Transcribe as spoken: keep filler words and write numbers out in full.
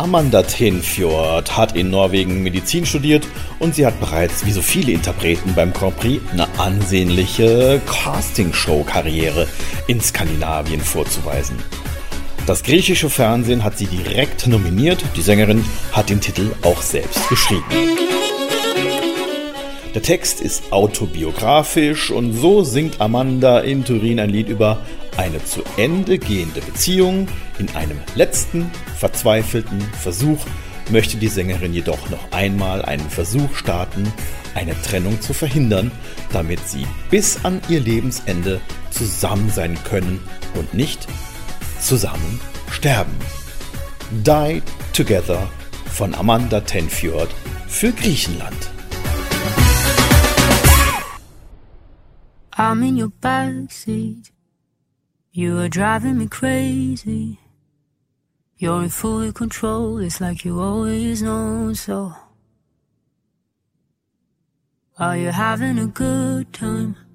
Amanda Tenfjord hat in Norwegen Medizin studiert und sie hat bereits, wie so viele Interpreten beim Grand Prix, eine ansehnliche Castingshow-Karriere in Skandinavien vorzuweisen. Das griechische Fernsehen hat sie direkt nominiert, die Sängerin hat den Titel auch selbst geschrieben. Der Text ist autobiografisch und so singt Amanda in Turin ein Lied über eine zu Ende gehende Beziehung. In einem letzten, verzweifelten Versuch möchte die Sängerin jedoch noch einmal einen Versuch starten, eine Trennung zu verhindern, damit sie bis an ihr Lebensende zusammen sein können und nicht zusammen sterben. Die Together von Amanda Tenfjord für Griechenland. I'm in your backseat. You are driving me crazy. You're in full control, it's like you always know so. Are you having a good time?